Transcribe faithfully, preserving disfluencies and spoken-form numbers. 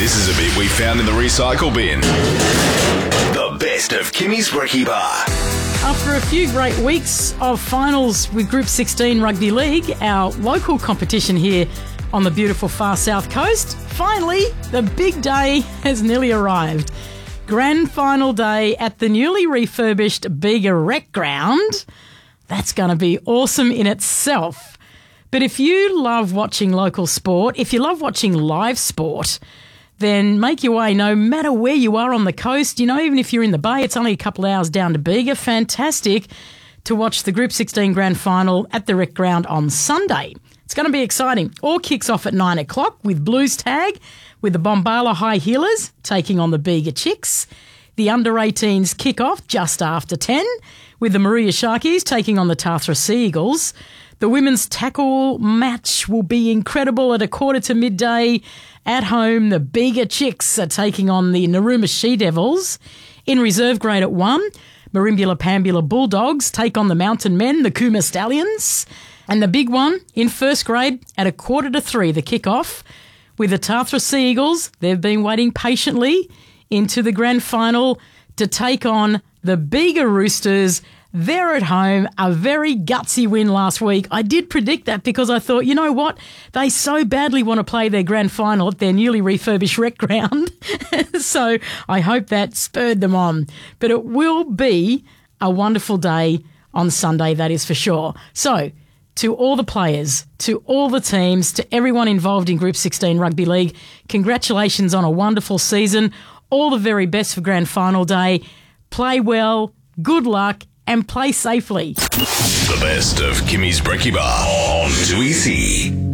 This is a bit we found in the recycle bin. The best of Kimmy's Brekkie Bar. After a few great weeks of finals with Group sixteen Rugby League, our local competition here on the beautiful far south coast, finally, the big day has nearly arrived. Grand final day at the newly refurbished Bega Rec Ground. That's going to be awesome in itself. But if you love watching local sport, if you love watching live sport, then make your way no matter where you are on the coast. You know, even if you're in the Bay, it's only a couple of hours down to Bega. Fantastic to watch the Group sixteen Grand Final at the Rec Ground on Sunday. It's going to be exciting. All kicks off at nine o'clock with Blues Tag, with the Bombala High Heelers taking on the Bega Chicks. The under eighteens kick off just after ten, with the Maria Sharkies taking on the Tathra Sea Eagles. The women's tackle match will be incredible at a quarter to midday. At home, the Bega Chicks are taking on the Narooma She-Devils. In reserve grade at one, Merimbula Pambula Bulldogs take on the Mountain Men, the Cooma Stallions. And the big one, in first grade, at a quarter to three, the kick-off, with the Tathra Sea Eagles. They've been waiting patiently into the grand final to take on the Bega Roosters. They're at home, a very gutsy win last week. I did predict that because I thought, you know what? They so badly want to play their grand final at their newly refurbished rec ground. So I hope that spurred them on. But it will be a wonderful day on Sunday, that is for sure. So to all the players, to all the teams, to everyone involved in Group sixteen Rugby League, congratulations on a wonderful season. All the very best for grand final day. Play well, good luck, and play safely. The best of Kimmy's Brekkie Bar on two E C.